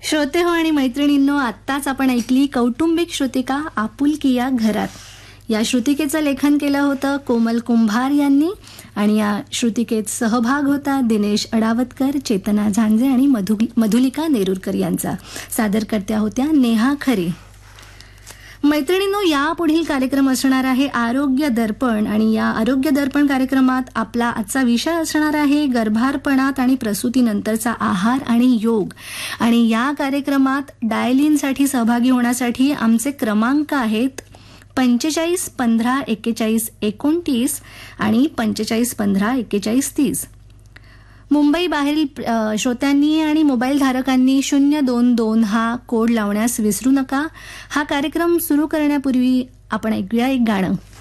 श्रोते हो आणि मैत्रिणींनो, आत्ताच आपण ऐकली कौटुंबिक श्रुतिका आपुलकी या घरात. या श्रुतिकेचं लेखन केलं होतं कोमल कुंभार यांनी आणि या श्रुतिकेत सहभाग होता दिनेश अडावतकर, चेतना झांजे आणि मधुलिका नेरुरकर यांचा. सादरकर्त्या होत्या नेहा खरे. मैत्रिणींनो, यापुढील कार्यक्रम असणार आहे आरोग्य दर्पण आणि या आरोग्य दर्पण कार्यक्रमात आपला आजचा विषय असणार आहे गर्भारपणात आणि प्रसूतीनंतरचा आहार आणि योग. आणि या कार्यक्रमात डायलिनसाठी सहभागी होण्यासाठी आमचे क्रमांक आहेत 45 15 41 29 आणि 45 15 41 30. मुंबई बाहेरील श्रोत्यांनी आणि मोबाईल धारकांनी 022 हा कोड लावण्यास विसरू नका. हा कार्यक्रम सुरू करण्यापूर्वी आपण ऐकूया एक गाणं.